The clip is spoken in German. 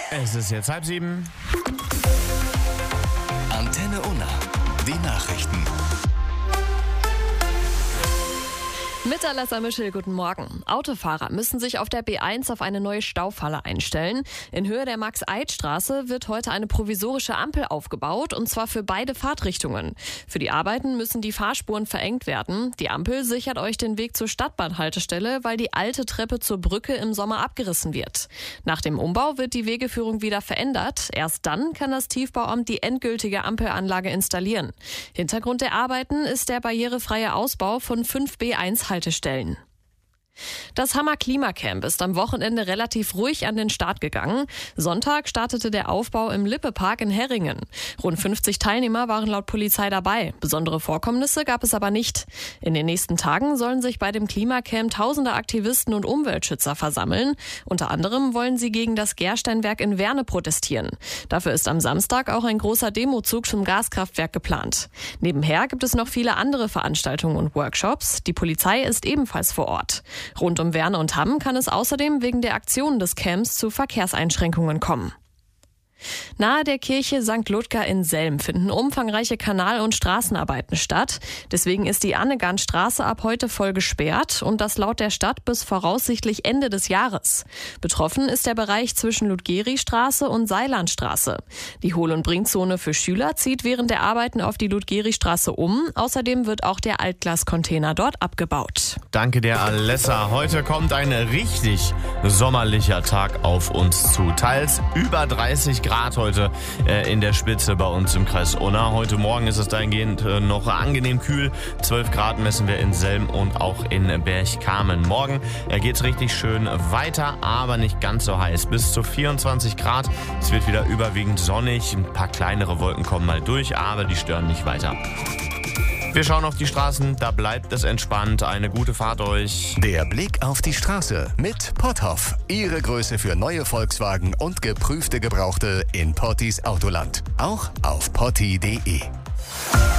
Es ist jetzt 6:30. Antenne Unna. Die Nachrichten. Mit Alessa Mischel, guten Morgen. Autofahrer müssen sich auf der B1 auf eine neue Staufalle einstellen. In Höhe der Max-Eid-Straße wird heute eine provisorische Ampel aufgebaut, und zwar für beide Fahrtrichtungen. Für die Arbeiten müssen die Fahrspuren verengt werden. Die Ampel sichert euch den Weg zur Stadtbahnhaltestelle, weil die alte Treppe zur Brücke im Sommer abgerissen wird. Nach dem Umbau wird die Wegeführung wieder verändert. Erst dann kann das Tiefbauamt die endgültige Ampelanlage installieren. Hintergrund der Arbeiten ist der barrierefreie Ausbau von 5 B1-Haltestellen. Das Hammer Klimacamp ist am Wochenende relativ ruhig an den Start gegangen. Sonntag startete der Aufbau im Lippe-Park in Herringen. Rund 50 Teilnehmer waren laut Polizei dabei. Besondere Vorkommnisse gab es aber nicht. In den nächsten Tagen sollen sich bei dem Klimacamp tausende Aktivisten und Umweltschützer versammeln. Unter anderem wollen sie gegen das Gersteinwerk in Werne protestieren. Dafür ist am Samstag auch ein großer Demozug zum Gaskraftwerk geplant. Nebenher gibt es noch viele andere Veranstaltungen und Workshops. Die Polizei ist ebenfalls vor Ort. Rund um Werne und Hamm kann es außerdem wegen der Aktionen des Camps zu Verkehrseinschränkungen kommen. Nahe der Kirche St. Ludger in Selm finden umfangreiche Kanal- und Straßenarbeiten statt. Deswegen ist die Annegarnstraße ab heute voll gesperrt und das laut der Stadt bis voraussichtlich Ende des Jahres. Betroffen ist der Bereich zwischen Ludgeri-Straße und Seilandstraße. Die Hohl- und Bringzone für Schüler zieht während der Arbeiten auf die Ludgeri-Straße um. Außerdem wird auch der Altglascontainer dort abgebaut. Danke dir, Alessa. Heute kommt ein richtig sommerlicher Tag auf uns zu. Teils über 30 Grad heute in der Spitze bei uns im Kreis Unna. Heute Morgen ist es dahingehend noch angenehm kühl. 12 Grad messen wir in Selm und auch in Berchtesgaden. Morgen geht es richtig schön weiter, aber nicht ganz so heiß. Bis zu 24 Grad. Es wird wieder überwiegend sonnig. Ein paar kleinere Wolken kommen mal durch, aber die stören nicht weiter. Wir schauen auf die Straßen, da bleibt es entspannt. Eine gute Fahrt euch. Der Blick auf die Straße mit Potthoff. Ihre Größe für neue Volkswagen und geprüfte Gebrauchte in Pottis Autoland. Auch auf potti.de.